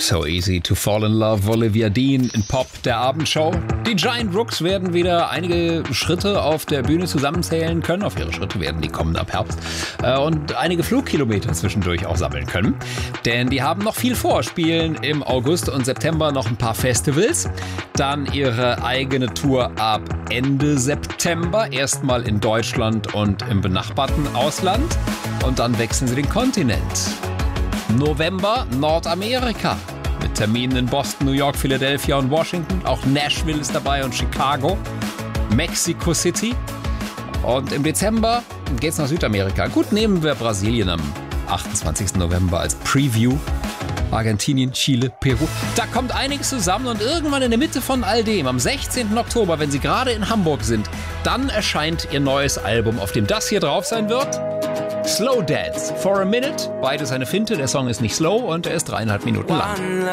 So Easy to Fall in Love, Olivia Dean in Pop, der Abendshow. Die Giant Rooks werden wieder einige Schritte auf der Bühne zusammenzählen können. Auf ihre Schritte werden die kommen ab Herbst. Und einige Flugkilometer zwischendurch auch sammeln können. Denn die haben noch viel vor. Spielen im August und September noch ein paar Festivals. Dann ihre eigene Tour ab Ende September. Erstmal in Deutschland und im benachbarten Ausland. Und dann wechseln sie den Kontinent. November Nordamerika mit Terminen in Boston, New York, Philadelphia und Washington. Auch Nashville ist dabei und Chicago, Mexico City. Und im Dezember geht's nach Südamerika. Gut, nehmen wir Brasilien am 28. November als Preview. Argentinien, Chile, Peru. Da kommt einiges zusammen und irgendwann in der Mitte von all dem, am 16. Oktober, wenn Sie gerade in Hamburg sind, dann erscheint Ihr neues Album, auf dem das hier drauf sein wird. Slow Dance for a Minute. Beides eine Finte. Der Song ist nicht slow und er ist 3,5 Minuten lang.